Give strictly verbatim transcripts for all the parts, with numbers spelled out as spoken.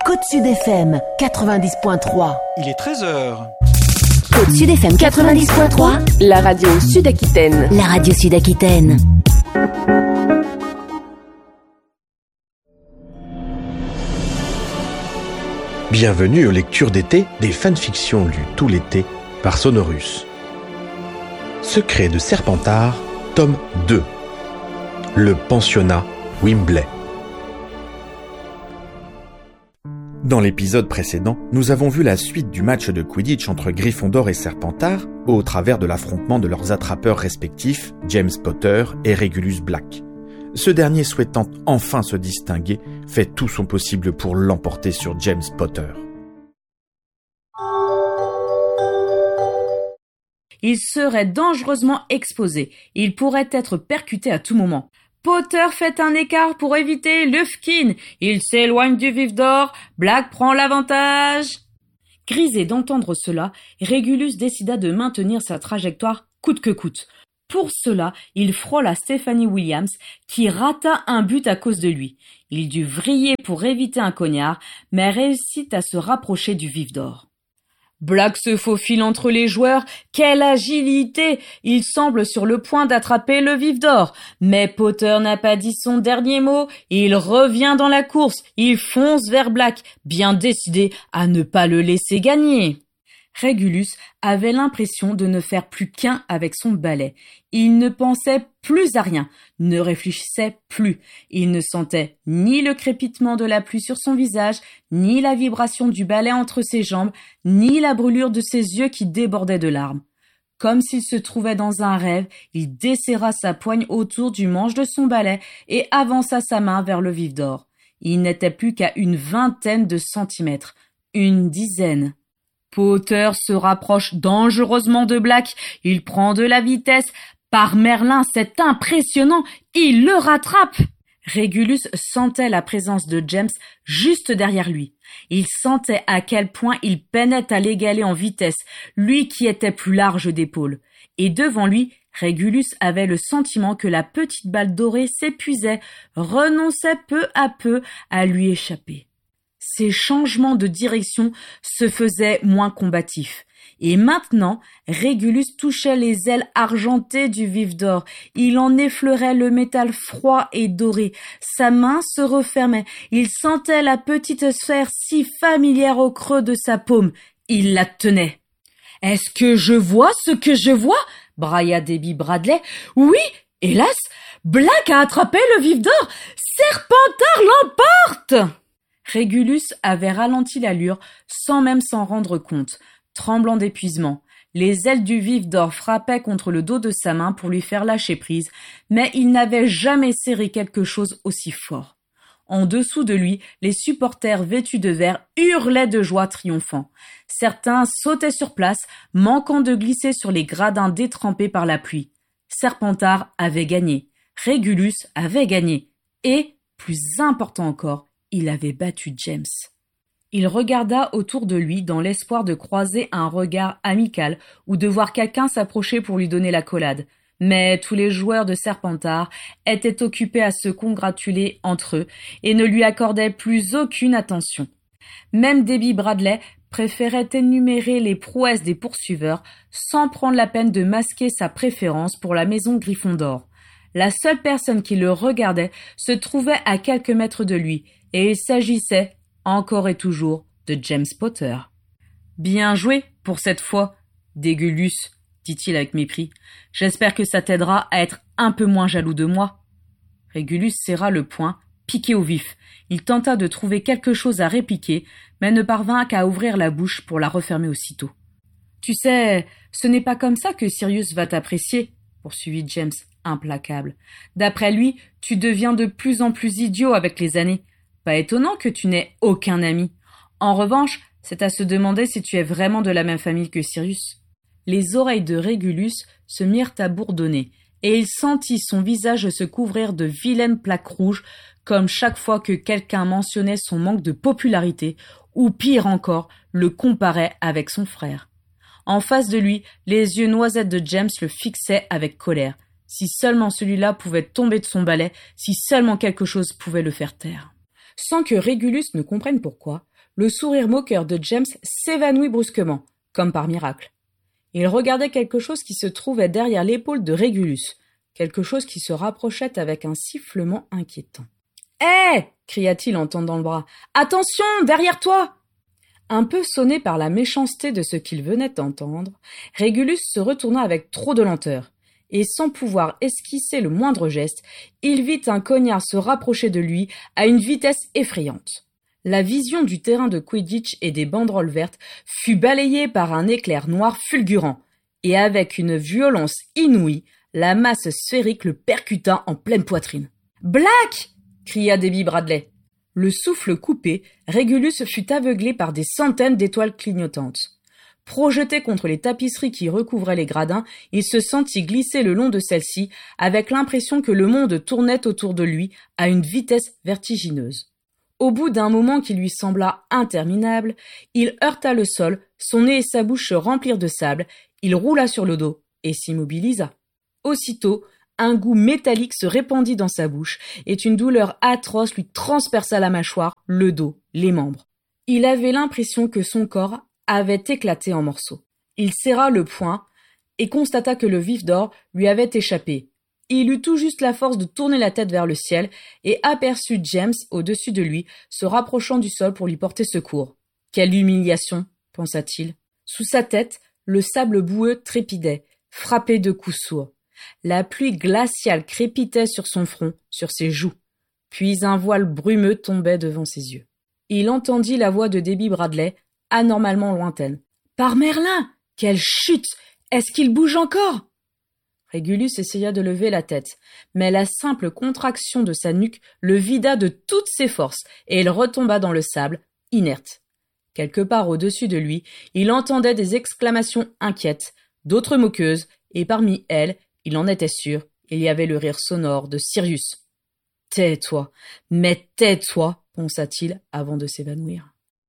Côte Sud F M quatre-vingt-dix point trois. Il est treize heures. Côte Sud F M quatre-vingt-dix point trois. La radio Sud-Aquitaine. La radio Sud-Aquitaine. Bienvenue aux lectures d'été des fanfictions lues tout l'été par Sonorus. Secret de Serpentard, tome deux. Le pensionnat Wimbley. Dans l'épisode précédent, nous avons vu la suite du match de Quidditch entre Gryffondor et Serpentard au travers de l'affrontement de leurs attrapeurs respectifs, James Potter et Regulus Black. Ce dernier, souhaitant enfin se distinguer, fait tout son possible pour l'emporter sur James Potter. Il serait dangereusement exposé. Il pourrait être percuté à tout moment. Potter fait un écart pour éviter Lufkin. Il s'éloigne du vif d'or. Black prend l'avantage. Grisé d'entendre cela, Regulus décida de maintenir sa trajectoire coûte que coûte. Pour cela, il frôla Stephanie Williams, qui rata un but à cause de lui. Il dut vriller pour éviter un cognard, mais réussit à se rapprocher du vif d'or. Black se faufile entre les joueurs. Quelle agilité! Il semble sur le point d'attraper le vif d'or. Mais Potter n'a pas dit son dernier mot. Il revient dans la course. Il fonce vers Black, bien décidé à ne pas le laisser gagner. Regulus avait l'impression de ne faire plus qu'un avec son balai. Il ne pensait plus à rien, ne réfléchissait plus. Il ne sentait ni le crépitement de la pluie sur son visage, ni la vibration du balai entre ses jambes, ni la brûlure de ses yeux qui débordaient de larmes. Comme s'il se trouvait dans un rêve, il desserra sa poigne autour du manche de son balai et avança sa main vers le vif d'or. Il n'était plus qu'à une vingtaine de centimètres, une dizaine. Potter se rapproche dangereusement de Black. Il prend de la vitesse. Par Merlin, c'est impressionnant. Il le rattrape. Regulus sentait la présence de James juste derrière lui. Il sentait à quel point il peinait à l'égaler en vitesse, lui qui était plus large d'épaules. Et devant lui, Regulus avait le sentiment que la petite balle dorée s'épuisait, renonçait peu à peu à lui échapper. Ces changements de direction se faisaient moins combatifs. Et maintenant, Regulus touchait les ailes argentées du vif d'or. Il en effleurait le métal froid et doré. Sa main se refermait. Il sentait la petite sphère si familière au creux de sa paume. Il la tenait. « Est-ce que je vois ce que je vois ?» brailla Debbie Bradley. « Oui, hélas, Black a attrapé le vif d'or. Serpentard l'emporte !» Regulus avait ralenti l'allure sans même s'en rendre compte, tremblant d'épuisement. Les ailes du vif d'or frappaient contre le dos de sa main pour lui faire lâcher prise, mais il n'avait jamais serré quelque chose aussi fort. En dessous de lui, les supporters vêtus de vert hurlaient de joie triomphant. Certains sautaient sur place, manquant de glisser sur les gradins détrempés par la pluie. Serpentard avait gagné, Regulus avait gagné, et, plus important encore, il avait battu James. Il regarda autour de lui dans l'espoir de croiser un regard amical ou de voir quelqu'un s'approcher pour lui donner l'accolade. Mais tous les joueurs de Serpentard étaient occupés à se congratuler entre eux et ne lui accordaient plus aucune attention. Même Debbie Bradley préférait énumérer les prouesses des poursuiveurs sans prendre la peine de masquer sa préférence pour la maison Gryffondor. La seule personne qui le regardait se trouvait à quelques mètres de lui, et il s'agissait, encore et toujours, de James Potter. « Bien joué, pour cette fois, Dégulus, dit-il avec mépris. « J'espère que ça t'aidera à être un peu moins jaloux de moi. » Regulus serra le poing, piqué au vif. Il tenta de trouver quelque chose à répliquer, mais ne parvint qu'à ouvrir la bouche pour la refermer aussitôt. « Tu sais, ce n'est pas comme ça que Sirius va t'apprécier, » poursuivit James, implacable. « D'après lui, tu deviens de plus en plus idiot avec les années. Pas étonnant que tu n'aies aucun ami. En revanche, c'est à se demander si tu es vraiment de la même famille que Sirius. » Les oreilles de Regulus se mirent à bourdonner, et il sentit son visage se couvrir de vilaines plaques rouges, comme chaque fois que quelqu'un mentionnait son manque de popularité, ou pire encore, le comparait avec son frère. En face de lui, les yeux noisettes de James le fixaient avec colère. Si seulement celui-là pouvait tomber de son balai, si seulement quelque chose pouvait le faire taire. Sans que Régulus ne comprenne pourquoi, le sourire moqueur de James s'évanouit brusquement, comme par miracle. Il regardait quelque chose qui se trouvait derrière l'épaule de Régulus, quelque chose qui se rapprochait avec un sifflement inquiétant. « Hé !» cria-t-il en tendant le bras. « Attention, derrière toi !» Un peu sonné par la méchanceté de ce qu'il venait d'entendre, Régulus se retourna avec trop de lenteur, et sans pouvoir esquisser le moindre geste, il vit un cognard se rapprocher de lui à une vitesse effrayante. La vision du terrain de Quidditch et des banderoles vertes fut balayée par un éclair noir fulgurant, et avec une violence inouïe, la masse sphérique le percuta en pleine poitrine. « Black !» cria Debbie Bradley. Le souffle coupé, Régulus fut aveuglé par des centaines d'étoiles clignotantes. Projeté contre les tapisseries qui recouvraient les gradins, il se sentit glisser le long de celles-ci, avec l'impression que le monde tournait autour de lui à une vitesse vertigineuse. Au bout d'un moment qui lui sembla interminable, il heurta le sol, son nez et sa bouche se remplirent de sable, il roula sur le dos et s'immobilisa. Aussitôt, un goût métallique se répandit dans sa bouche et une douleur atroce lui transperça la mâchoire, le dos, les membres. Il avait l'impression que son corps avait éclaté en morceaux. Il serra le poing et constata que le vif d'or lui avait échappé. Il eut tout juste la force de tourner la tête vers le ciel et aperçut James au-dessus de lui, se rapprochant du sol pour lui porter secours. Quelle humiliation, pensa-t-il. Sous sa tête, le sable boueux trépidait, frappé de coups sourds. La pluie glaciale crépitait sur son front, sur ses joues. Puis un voile brumeux tombait devant ses yeux. Il entendit la voix de Debbie Bradley, anormalement lointaine. « Par Merlin! Quelle chute! Est-ce qu'il bouge encore ?» Régulus essaya de lever la tête, mais la simple contraction de sa nuque le vida de toutes ses forces et il retomba dans le sable, inerte. Quelque part au-dessus de lui, il entendait des exclamations inquiètes, d'autres moqueuses, et parmi elles, il en était sûr, il y avait le rire sonore de Sirius. « Tais-toi, mais tais-toi !» pensa-t-il avant de s'évanouir.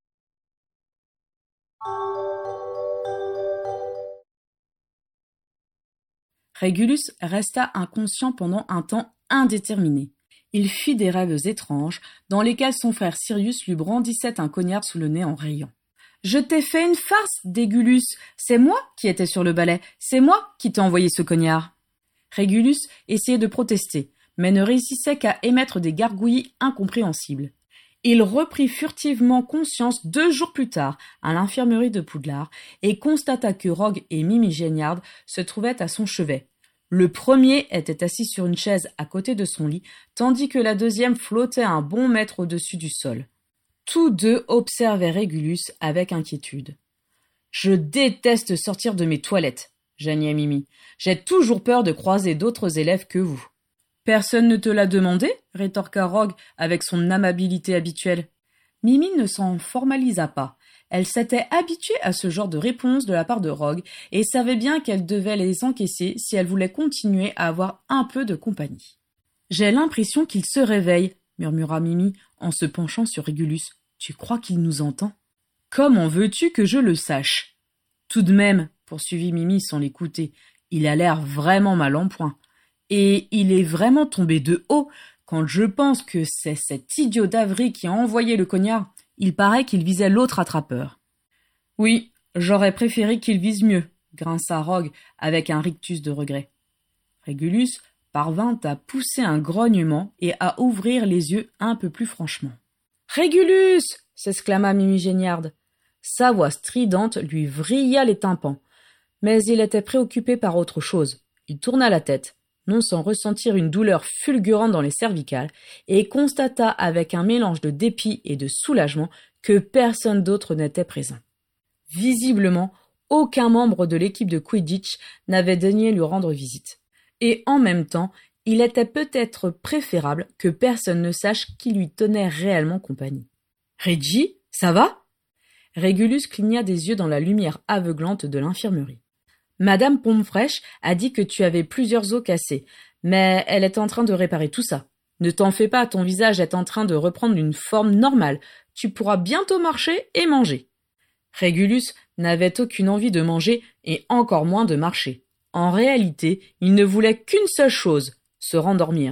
Régulus resta inconscient pendant un temps indéterminé. Il fit des rêves étranges, dans lesquels son frère Sirius lui brandissait un cognard sous le nez en riant. « Je t'ai fait une farce, Dégulus. C'est moi qui étais sur le balai. C'est moi qui t'ai envoyé ce cognard. » Régulus essayait de protester, mais ne réussissait qu'à émettre des gargouillis incompréhensibles. Il reprit furtivement conscience deux jours plus tard à l'infirmerie de Poudlard et constata que Rogue et Mimi Géniard se trouvaient à son chevet. Le premier était assis sur une chaise à côté de son lit, tandis que la deuxième flottait un bon mètre au-dessus du sol. Tous deux observaient Régulus avec inquiétude. « Je déteste sortir de mes toilettes, » geignait Mimi. « J'ai toujours peur de croiser d'autres élèves que vous. » « Personne ne te l'a demandé ?» rétorqua Rogue avec son amabilité habituelle. Mimi ne s'en formalisa pas. Elle s'était habituée à ce genre de réponse de la part de Rogue et savait bien qu'elle devait les encaisser si elle voulait continuer à avoir un peu de compagnie. « J'ai l'impression qu'il se réveille, » murmura Mimi en se penchant sur Régulus. « Tu crois qu'il nous entend ?»« Comment veux-tu que je le sache ?»« Tout de même, » poursuivit Mimi sans l'écouter, « il a l'air vraiment mal en point. Et il est vraiment tombé de haut quand je pense que c'est cet idiot d'Avery qui a envoyé le cognard. Il paraît qu'il visait l'autre attrapeur. »« Oui, j'aurais préféré qu'il vise mieux, » grinça Rogue avec un rictus de regret. Régulus parvint à pousser un grognement et à ouvrir les yeux un peu plus franchement. « Régulus !» s'exclama Mimi Géniard. Sa voix stridente lui vrilla les tympans, mais il était préoccupé par autre chose. Il tourna la tête, non sans ressentir une douleur fulgurante dans les cervicales, et constata avec un mélange de dépit et de soulagement que personne d'autre n'était présent. Visiblement, aucun membre de l'équipe de Quidditch n'avait daigné lui rendre visite. Et en même temps, il était peut-être préférable que personne ne sache qui lui tenait réellement compagnie. « Reggie, ça va ?» Régulus cligna des yeux dans la lumière aveuglante de l'infirmerie. Madame Pompfresh a dit que tu avais plusieurs os cassés, mais elle est en train de réparer tout ça. Ne t'en fais pas, ton visage est en train de reprendre une forme normale. Tu pourras bientôt marcher et manger. Régulus n'avait aucune envie de manger et encore moins de marcher. En réalité, il ne voulait qu'une seule chose, se rendormir.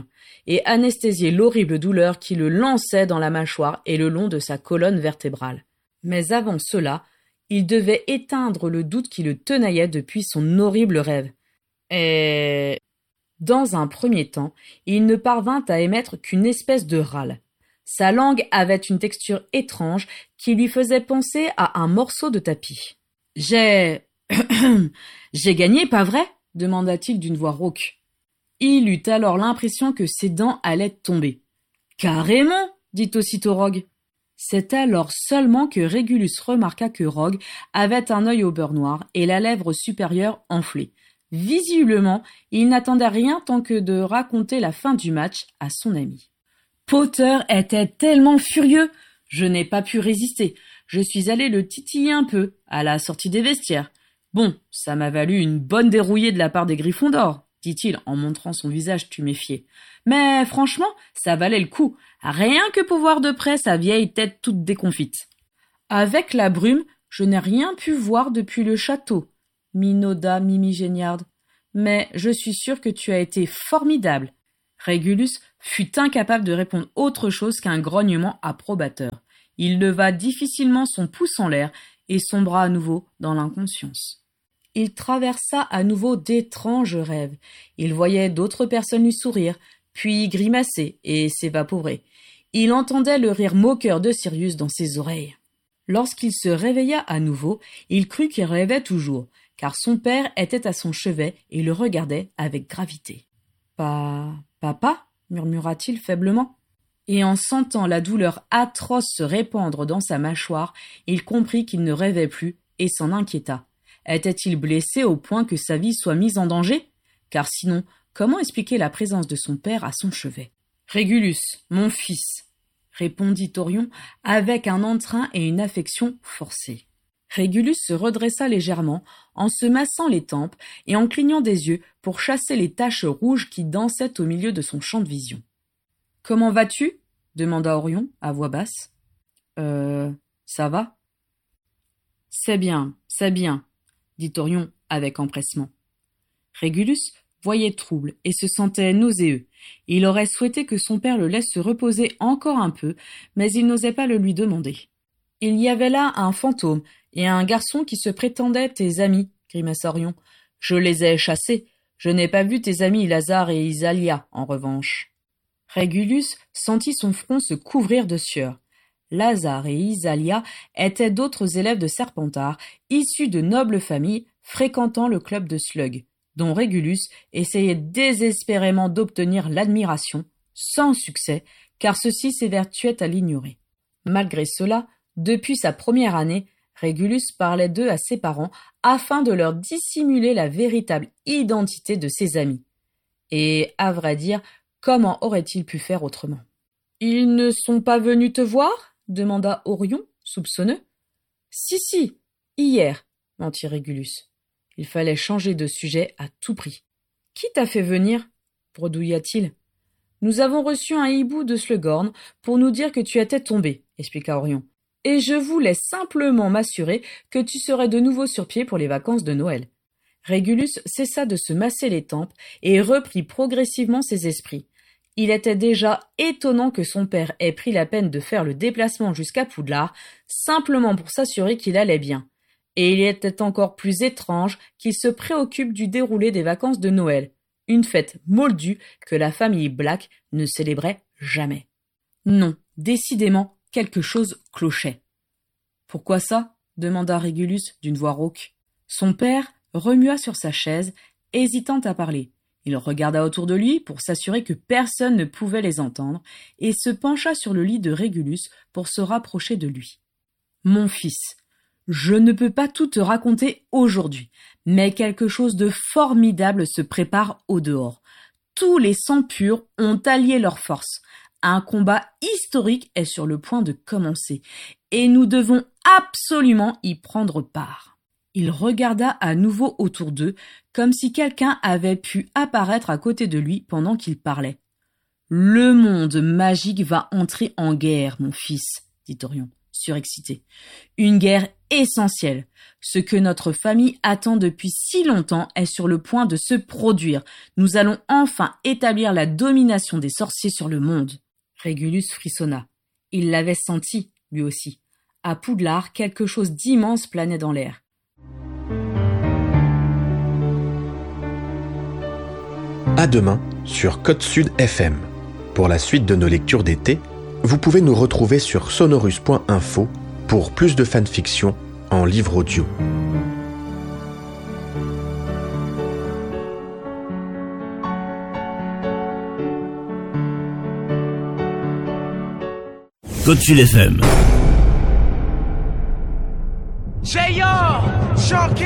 et anesthésier l'horrible douleur qui le lançait dans la mâchoire et le long de sa colonne vertébrale. Mais avant cela, il devait éteindre le doute qui le tenaillait depuis son horrible rêve. Et... Dans un premier temps, il ne parvint à émettre qu'une espèce de râle. Sa langue avait une texture étrange qui lui faisait penser à un morceau de tapis. « J'ai... J'ai gagné, pas vrai ?» demanda-t-il d'une voix rauque. Il eut alors l'impression que ses dents allaient tomber. « Carrément !» dit aussitôt Rogue. C'est alors seulement que Régulus remarqua que Rogue avait un œil au beurre noir et la lèvre supérieure enflée. Visiblement, il n'attendait rien tant que de raconter la fin du match à son ami. Potter était tellement furieux, je n'ai pas pu résister. Je suis allé le titiller un peu, à la sortie des vestiaires. Bon, ça m'a valu une bonne dérouillée de la part des Griffons d'or, dit-il en montrant son visage tuméfié. Mais franchement, ça valait le coup, rien que pour voir de près sa vieille tête toute déconfite. Avec la brume, je n'ai rien pu voir depuis le château, minauda Mimi Géniard. Mais je suis sûr que tu as été formidable. Régulus fut incapable de répondre autre chose qu'un grognement approbateur. Il leva difficilement son pouce en l'air et sombra à nouveau dans l'inconscience. Il traversa à nouveau d'étranges rêves. Il voyait d'autres personnes lui sourire, puis grimacer et s'évaporer. Il entendait le rire moqueur de Sirius dans ses oreilles. Lorsqu'il se réveilla à nouveau, il crut qu'il rêvait toujours, car son père était à son chevet et le regardait avec gravité. « Pa... Papa » murmura-t-il faiblement. Et en sentant la douleur atroce se répandre dans sa mâchoire, il comprit qu'il ne rêvait plus et s'en inquiéta. Était-il blessé au point que sa vie soit mise en danger? Car sinon, comment expliquer la présence de son père à son chevet? « Régulus, mon fils » répondit Orion avec un entrain et une affection forcée. Régulus se redressa légèrement, en se massant les tempes et en clignant des yeux pour chasser les taches rouges qui dansaient au milieu de son champ de vision. « Comment vas-tu » demanda Orion à voix basse. « Euh... ça va ?»« C'est bien, c'est bien » dit Orion avec empressement. Régulus voyait trouble et se sentait nauséeux. Il aurait souhaité que son père le laisse se reposer encore un peu, mais il n'osait pas le lui demander. Il y avait là un fantôme et un garçon qui se prétendaient tes amis, grimaça Orion. Je les ai chassés. Je n'ai pas vu tes amis Lazare et Isalia, en revanche. Régulus sentit son front se couvrir de sueur. Lazare et Isalia étaient d'autres élèves de Serpentard, issus de nobles familles, fréquentant le club de Slug, dont Régulus essayait désespérément d'obtenir l'admiration, sans succès, car ceux-ci s'évertuaient à l'ignorer. Malgré cela, depuis sa première année, Régulus parlait d'eux à ses parents afin de leur dissimuler la véritable identité de ses amis. Et, à vrai dire, comment aurait-il pu faire autrement? « Ils ne sont pas venus te voir ?» demanda Orion, soupçonneux. « Si, si, hier, » mentit Régulus. Il fallait changer de sujet à tout prix. « Qui t'a fait venir ?» bredouilla-t-il. « Nous avons reçu un hibou de Slughorn pour nous dire que tu étais tombé, » expliqua Orion. « Et je voulais simplement m'assurer que tu serais de nouveau sur pied pour les vacances de Noël. » Régulus cessa de se masser les tempes et reprit progressivement ses esprits. Il était déjà étonnant que son père ait pris la peine de faire le déplacement jusqu'à Poudlard simplement pour s'assurer qu'il allait bien. Et il était encore plus étrange qu'il se préoccupe du déroulé des vacances de Noël, une fête moldue que la famille Black ne célébrait jamais. Non, décidément, quelque chose clochait. « Pourquoi ça ?» demanda Régulus d'une voix rauque. Son père remua sur sa chaise, hésitant à parler. Il regarda autour de lui pour s'assurer que personne ne pouvait les entendre et se pencha sur le lit de Régulus pour se rapprocher de lui. « Mon fils, je ne peux pas tout te raconter aujourd'hui, mais quelque chose de formidable se prépare au dehors. Tous les sangs purs ont allié leurs forces. Un combat historique est sur le point de commencer et nous devons absolument y prendre part. » Il regarda à nouveau autour d'eux, comme si quelqu'un avait pu apparaître à côté de lui pendant qu'il parlait. « Le monde magique va entrer en guerre, mon fils, » dit Orion. surexcité. Une guerre essentielle. Ce que notre famille attend depuis si longtemps est sur le point de se produire. Nous allons enfin établir la domination des sorciers sur le monde. Régulus frissonna. Il l'avait senti, lui aussi. À Poudlard, quelque chose d'immense planait dans l'air. À demain sur Côte Sud F M. Pour la suite de nos lectures d'été, vous pouvez nous retrouver sur sonorus point info pour plus de fanfiction en livre audio. Côte Sud F M.